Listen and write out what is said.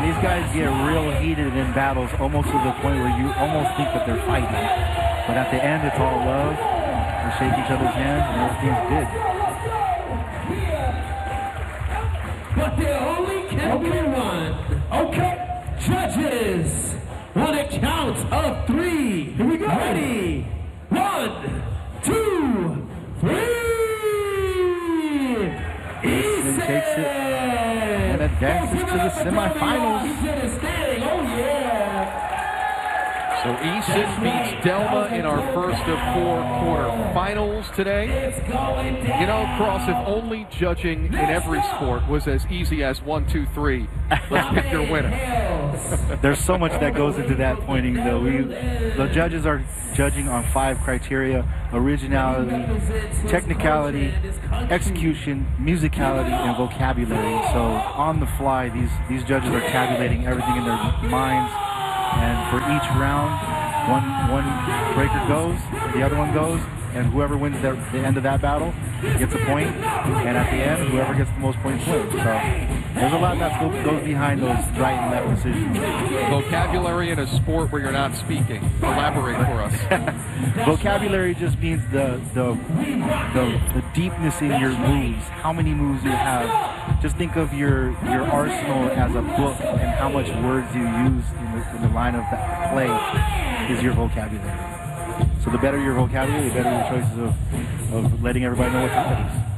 these guys get real heated in battles, almost to the point where you almost think that they're fighting. But at the end, it's all love. They shake each other's hands, and everything's good. But there only can be one. Okay, judges, on a count of 3. Here we go. Ready? 1, 2, 3. Easton takes it and advances to the semifinals. Oh, yeah. So Easton beats Delma in our first of 4 quarterfinals today. You know, Cross, if only judging in every sport was as easy as 1, 2, 3, let's pick your winner. There's so much that goes into that pointing, though. The judges are judging on 5 criteria: originality, technicality, execution, musicality, and vocabulary. So on the fly, these judges are tabulating everything in their minds. And for each round, one breaker goes, the other one goes, and whoever wins the end of that battle gets a point. And at the end, whoever gets the most points wins. So there's a lot that goes behind those right and left decisions. Vocabulary in a sport where you're not speaking. Elaborate for us. Vocabulary just means the deepness in your moves, how many moves you have. Just think of your arsenal as a book, and how much words you use in the line of play is your vocabulary. So the better your vocabulary, the better your choices of letting everybody know what's happening.